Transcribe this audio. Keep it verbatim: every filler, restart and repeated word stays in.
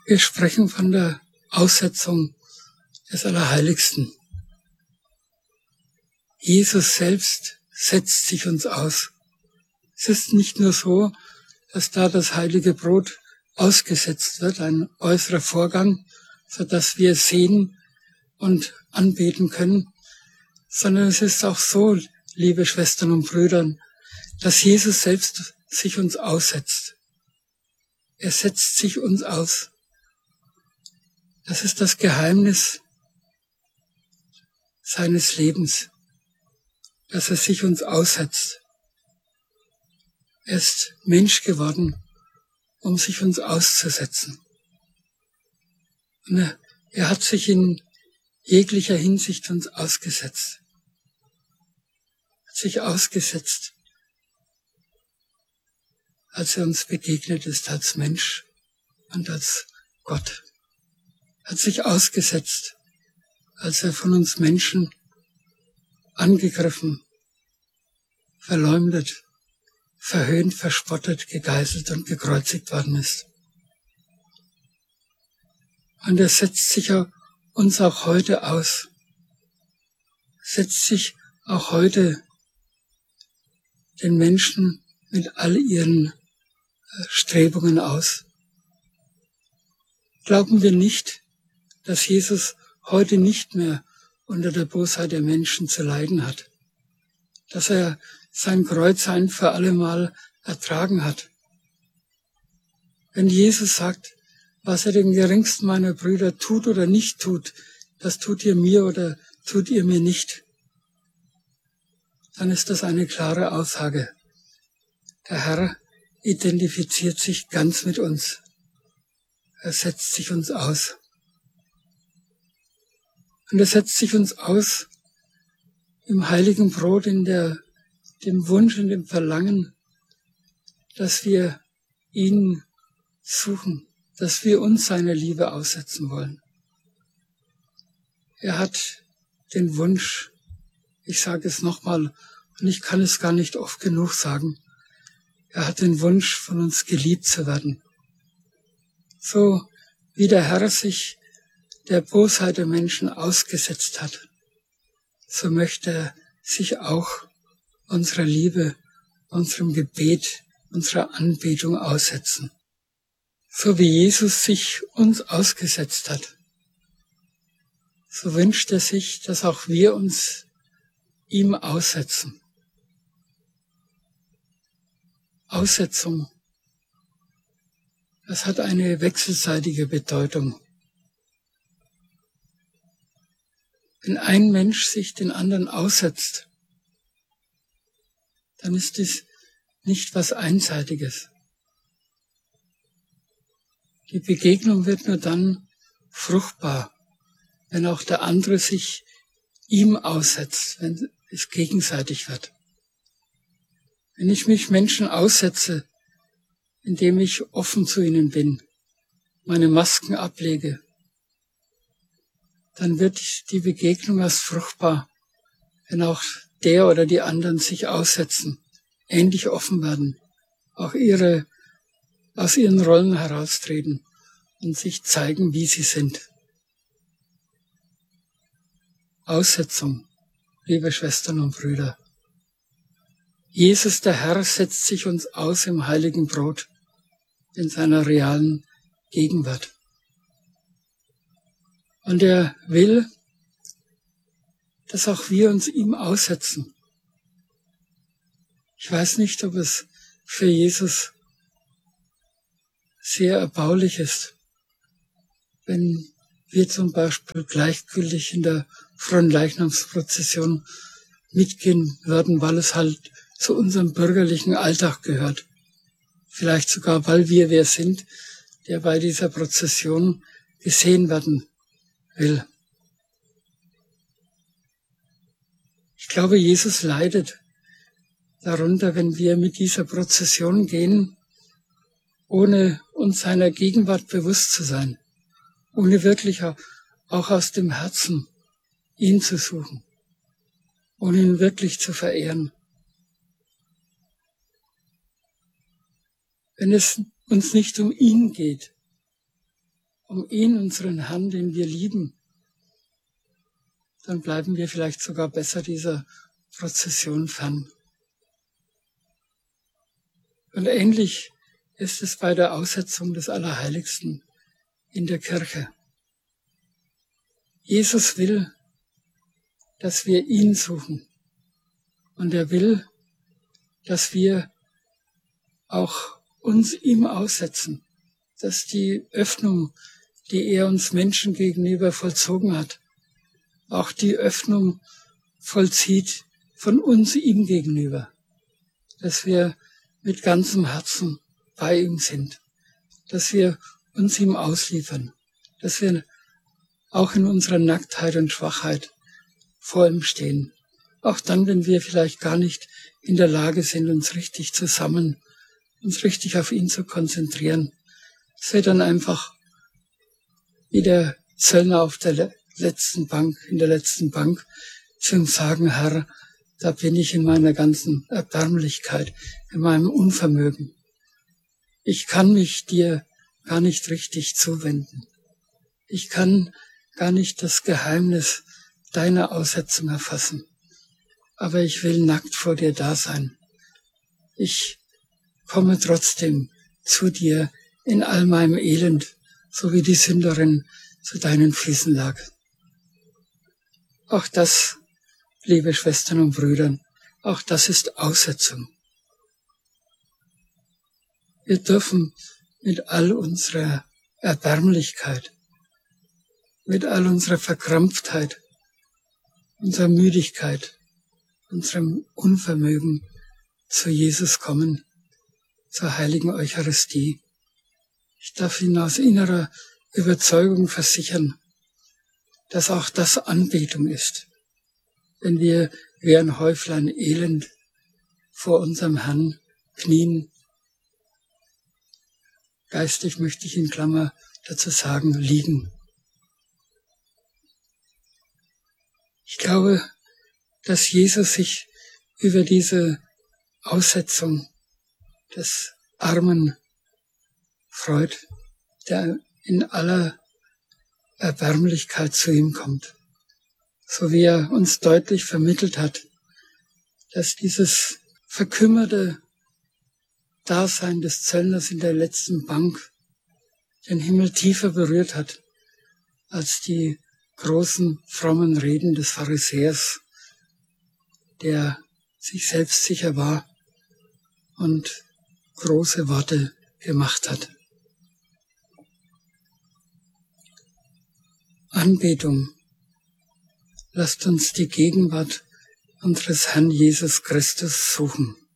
Wir sprechen von der Aussetzung des Allerheiligsten. Jesus selbst setzt sich uns aus. Es ist nicht nur so, dass da das heilige Brot ausgesetzt wird, ein äußerer Vorgang, sodass wir sehen und anbeten können, sondern es ist auch so, liebe Schwestern und Brüder, dass Jesus selbst sich uns aussetzt. Er setzt sich uns aus. Das ist das Geheimnis seines Lebens, dass er sich uns aussetzt. Er ist Mensch geworden, um sich uns auszusetzen. Und er, er hat sich in jeglicher Hinsicht uns ausgesetzt. Hat sich ausgesetzt, als er uns begegnet ist als Mensch und als Gott. Hat sich ausgesetzt, als er von uns Menschen angegriffen, verleumdet, verhöhnt, verspottet, gegeißelt und gekreuzigt worden ist. Und er setzt sich uns auch heute aus, setzt sich auch heute den Menschen mit all ihren Strebungen aus. Glauben wir nicht, dass Jesus heute nicht mehr unter der Bosheit der Menschen zu leiden hat, dass er sein Kreuz ein für alle Mal ertragen hat. Wenn Jesus sagt, was er den geringsten meiner Brüder tut oder nicht tut, das tut ihr mir oder tut ihr mir nicht, dann ist das eine klare Aussage. Der Herr identifiziert sich ganz mit uns. Er setzt sich uns aus. Und er setzt sich uns aus im heiligen Brot, in der, dem Wunsch und dem Verlangen, dass wir ihn suchen, dass wir uns seiner Liebe aussetzen wollen. Er hat den Wunsch, ich sage es nochmal, und ich kann es gar nicht oft genug sagen, er hat den Wunsch, von uns geliebt zu werden. So wie der Herr sich der Bosheit der Menschen ausgesetzt hat, so möchte er sich auch unserer Liebe, unserem Gebet, unserer Anbetung aussetzen. So wie Jesus sich uns ausgesetzt hat, so wünscht er sich, dass auch wir uns ihm aussetzen. Aussetzung, das hat eine wechselseitige Bedeutung. Wenn ein Mensch sich den anderen aussetzt, dann ist dies nicht was Einseitiges. Die Begegnung wird nur dann fruchtbar, wenn auch der andere sich ihm aussetzt, wenn es gegenseitig wird. Wenn ich mich Menschen aussetze, indem ich offen zu ihnen bin, meine Masken ablege, dann wird die Begegnung erst fruchtbar, wenn auch der oder die anderen sich aussetzen, ähnlich offen werden, auch ihre, aus ihren Rollen heraustreten und sich zeigen, wie sie sind. Aussetzung, liebe Schwestern und Brüder. Jesus, der Herr, setzt sich uns aus im heiligen Brot, in seiner realen Gegenwart. Und er will, dass auch wir uns ihm aussetzen. Ich weiß nicht, ob es für Jesus sehr erbaulich ist, wenn wir zum Beispiel gleichgültig in der Fronleichnamsprozession mitgehen würden, weil es halt zu unserem bürgerlichen Alltag gehört. Vielleicht sogar, weil wir wer sind, der bei dieser Prozession gesehen werden will. Ich glaube, Jesus leidet darunter, wenn wir mit dieser Prozession gehen, ohne uns seiner Gegenwart bewusst zu sein, ohne wirklich auch aus dem Herzen ihn zu suchen, ohne ihn wirklich zu verehren. Wenn es uns nicht um ihn geht, um ihn, unseren Herrn, den wir lieben, dann bleiben wir vielleicht sogar besser dieser Prozession fern. Und ähnlich ist es bei der Aussetzung des Allerheiligsten in der Kirche. Jesus will, dass wir ihn suchen. Und er will, dass wir auch uns ihm aussetzen, dass die Öffnung, die er uns Menschen gegenüber vollzogen hat, auch die Öffnung vollzieht von uns ihm gegenüber, dass wir mit ganzem Herzen bei ihm sind, dass wir uns ihm ausliefern, dass wir auch in unserer Nacktheit und Schwachheit vor ihm stehen. Auch dann, wenn wir vielleicht gar nicht in der Lage sind, uns richtig zusammen, uns richtig auf ihn zu konzentrieren. Dass wir dann einfach wie der Zöllner auf der letzten Bank, in der letzten Bank, zu ihm sagen, Herr, da bin ich in meiner ganzen Erbärmlichkeit, in meinem Unvermögen. Ich kann mich dir gar nicht richtig zuwenden. Ich kann gar nicht das Geheimnis deiner Aussetzung erfassen. Aber ich will nackt vor dir da sein. Ich komme trotzdem zu dir in all meinem Elend, so wie die Sünderin zu deinen Füßen lag. Auch das, liebe Schwestern und Brüder, auch das ist Aussetzung. Wir dürfen mit all unserer Erbärmlichkeit, mit all unserer Verkrampftheit, unserer Müdigkeit, unserem Unvermögen zu Jesus kommen, zur heiligen Eucharistie. Ich darf Ihnen aus innerer Überzeugung versichern, dass auch das Anbetung ist, wenn wir wie ein Häuflein Elend vor unserem Herrn knien. Geistig möchte ich in Klammer dazu sagen, liegen. Ich glaube, dass Jesus sich über diese Aussetzung des Armen freut, der in aller Erbärmlichkeit zu ihm kommt. So wie er uns deutlich vermittelt hat, dass dieses verkümmerte Dasein des Zöllners in der letzten Bank den Himmel tiefer berührt hat, als die großen, frommen Reden des Pharisäers, der sich selbst sicher war und große Worte gemacht hat. Anbetung. Lasst uns die Gegenwart unseres Herrn Jesus Christus suchen.